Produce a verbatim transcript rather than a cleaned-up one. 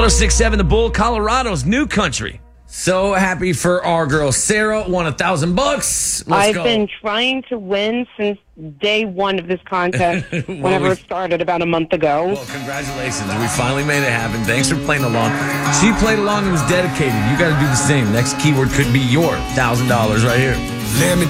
one oh six point seven The Bull, Colorado's new country. So happy for our girl Sarah. Won a thousand bucks. Let's I've go. been trying to win since day one of this contest, well, whenever we, it started about a month ago. Well, congratulations. We finally made it happen. Thanks for playing along. She played along and was dedicated. You got to do the same. Next keyword could be your one thousand dollars right here. Let me